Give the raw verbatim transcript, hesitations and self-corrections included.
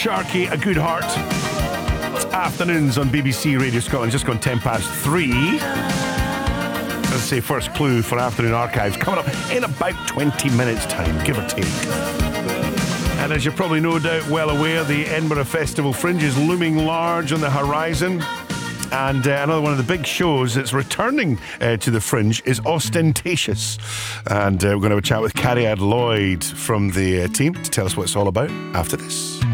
Sharky, A Good Heart. Afternoons on B B C Radio Scotland, just gone ten past three. As I say, first clue for Afternoon Archives coming up in about twenty minutes' time, give or take. And as you're probably no doubt well aware, the Edinburgh Festival Fringe is looming large on the horizon. And uh, another one of the big shows that's returning uh, to the Fringe is Ostentatious. And uh, we're going to have a chat with Cariad Lloyd from the uh, team to tell us what it's all about after this.